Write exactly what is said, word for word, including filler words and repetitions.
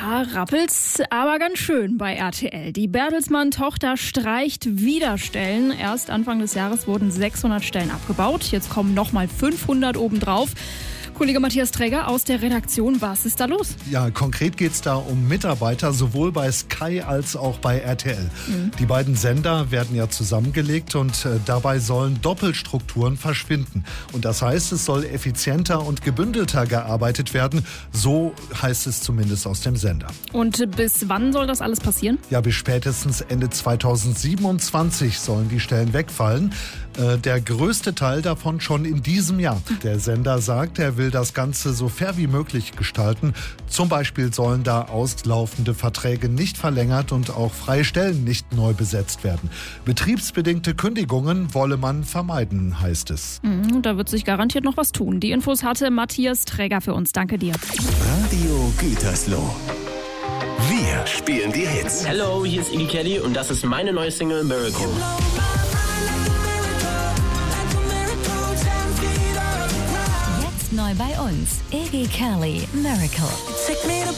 Da rappelt's aber ganz schön bei R T L. Die Bertelsmann-Tochter streicht wieder Stellen. Erst Anfang des Jahres wurden sechshundert Stellen abgebaut. Jetzt kommen nochmal fünfhundert obendrauf. Kollege Matthias Träger aus der Redaktion, was ist da los? Ja, konkret geht es da um Mitarbeiter, sowohl bei Sky als auch bei R T L. Mhm. Die beiden Sender werden ja zusammengelegt und äh, dabei sollen Doppelstrukturen verschwinden. Und das heißt, es soll effizienter und gebündelter gearbeitet werden. So heißt es zumindest aus dem Sender. Und bis wann soll das alles passieren? Ja, bis spätestens Ende zweitausendsiebenundzwanzig sollen die Stellen wegfallen. Äh, der größte Teil davon schon in diesem Jahr. Der Sender sagt, er will das Ganze so fair wie möglich gestalten. Zum Beispiel sollen da auslaufende Verträge nicht verlängert und auch freie Stellen nicht neu besetzt werden. Betriebsbedingte Kündigungen wolle man vermeiden, heißt es. Mhm, da wird sich garantiert noch was tun. Die Infos hatte Matthias Träger für uns. Danke dir. Radio Gütersloh. Wir spielen die Hits. Hello, hier ist Iggy Kelly und das ist meine neue Single Miracle. Neu bei uns, Iggy Kelly, Miracle.